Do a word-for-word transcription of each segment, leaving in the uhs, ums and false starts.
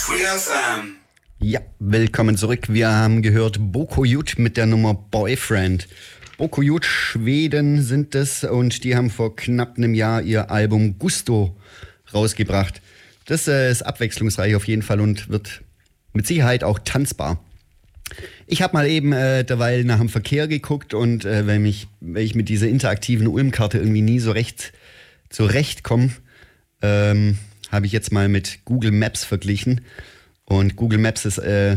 FreeFM. Ja, willkommen zurück. Wir haben gehört Boko Youth mit der Nummer Boyfriend. Boko Youth, Schweden sind es, und die haben vor knapp einem Jahr ihr Album Gusto rausgebracht. Das äh, ist abwechslungsreich auf jeden Fall und wird mit Sicherheit auch tanzbar. Ich habe mal eben äh, derweil nach dem Verkehr geguckt und äh, wenn, mich, wenn ich mit dieser interaktiven Ulm-Karte irgendwie nie so recht zurechtkomme, ähm, habe ich jetzt mal mit Google Maps verglichen. Und Google Maps ist, äh,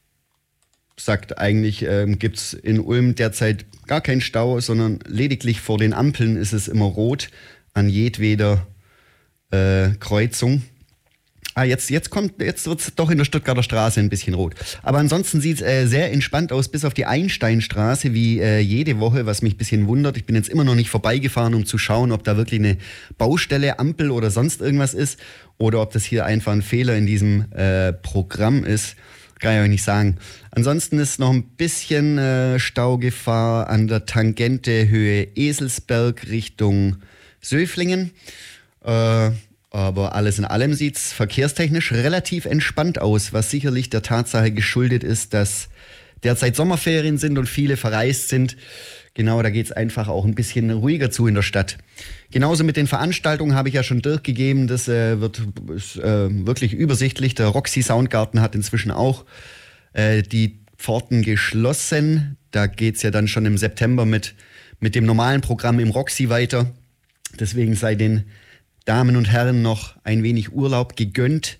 sagt eigentlich, äh, gibt es in Ulm derzeit gar keinen Stau, sondern lediglich vor den Ampeln ist es immer rot an jedweder äh, Kreuzung. Ah, jetzt, jetzt kommt, jetzt wird es doch in der Stuttgarter Straße ein bisschen rot. Aber ansonsten sieht es äh, sehr entspannt aus, bis auf die Einsteinstraße, wie äh, jede Woche, was mich ein bisschen wundert. Ich bin jetzt immer noch nicht vorbeigefahren, um zu schauen, ob da wirklich eine Baustelle, Ampel oder sonst irgendwas ist. Oder ob das hier einfach ein Fehler in diesem äh, Programm ist. Kann ich euch nicht sagen. Ansonsten ist noch ein bisschen äh, Staugefahr an der Tangente Höhe Eselsberg Richtung Söflingen. Äh, aber alles in allem sieht es verkehrstechnisch relativ entspannt aus, was sicherlich der Tatsache geschuldet ist, dass derzeit Sommerferien sind und viele verreist sind. Genau, da geht es einfach auch ein bisschen ruhiger zu in der Stadt. Genauso mit den Veranstaltungen habe ich ja schon durchgegeben. Das äh, wird ist, äh, wirklich übersichtlich. Der Roxy Soundgarten hat inzwischen auch äh, die Pforten geschlossen. Da geht es ja dann schon im September mit, mit dem normalen Programm im Roxy weiter. Deswegen sei den Damen und Herren noch ein wenig Urlaub gegönnt.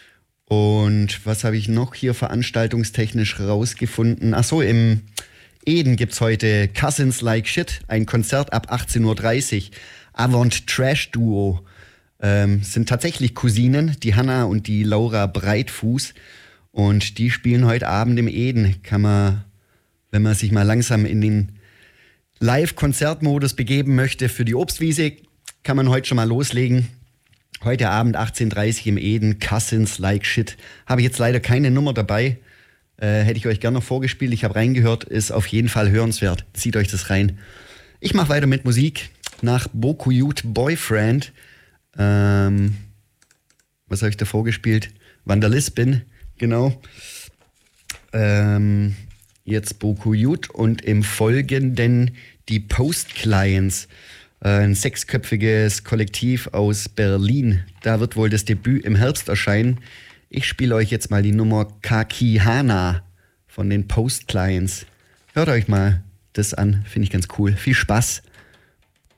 Und was habe ich noch hier veranstaltungstechnisch rausgefunden? Ach so, im Eden gibt es heute Cousins Like Shit, ein Konzert ab achtzehn Uhr dreißig. Avant Trash Duo ähm, sind tatsächlich Cousinen, die Hanna und die Laura Breitfuß. Und die spielen heute Abend im Eden. Kann man, wenn man sich mal langsam in den Live-Konzertmodus begeben möchte für die Obstwiese, kann man heute schon mal loslegen. Heute Abend achtzehn Uhr dreißig im Eden, Cousins Like Shit. Habe ich jetzt leider keine Nummer dabei. Äh, hätte ich euch gerne noch vorgespielt. Ich habe reingehört, ist auf jeden Fall hörenswert. Zieht euch das rein. Ich mache weiter mit Musik. Nach Boko Youth Boyfriend. Ähm, was habe ich da vorgespielt? Vandalisbin, genau. Ähm, jetzt Boko Youth und im Folgenden die Post Clients. Äh, ein sechsköpfiges Kollektiv aus Berlin. Da wird wohl das Debüt im Herbst erscheinen. Ich spiele euch jetzt mal die Nummer Kakihana von den Post Clients. Hört euch mal das an, finde ich ganz cool. Viel Spaß.